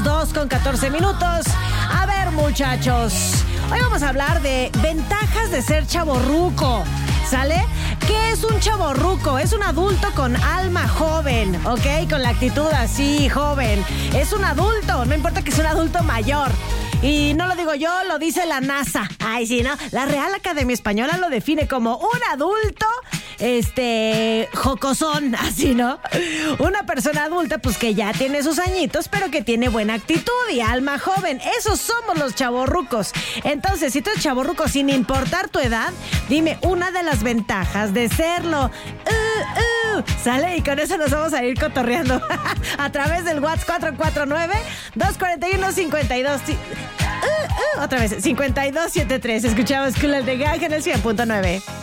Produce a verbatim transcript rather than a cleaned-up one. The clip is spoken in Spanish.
las dos con catorce minutos. A ver, muchachos, hoy vamos a hablar de ventajas de ser chavorruco, ¿sale? ¿Qué es un chavorruco? Es un adulto con alma joven, ¿ok? Con la actitud así, joven. Es un adulto, no importa que sea un adulto mayor. Y no lo digo yo, lo dice la NASA. Ay, sí, ¿no? La Real Academia Española lo define como un adulto, este, jocosón, así, ¿no? Una persona adulta, pues, que ya tiene sus añitos, pero que tiene buena actitud y alma joven. Esos somos los chavorrucos. Entonces, si tú eres chavorruco, sin importar tu edad, dime una de las ventajas de serlo. Uh, uh, ¿Sale? Y con eso nos vamos a ir cotorreando a través del WhatsApp cuatro cuatro nueve, dos cuatro uno, cinco dos... Uh, uh, otra vez, cinco dos siete tres. Escuchamos Cool de Gang en el cien punto nueve.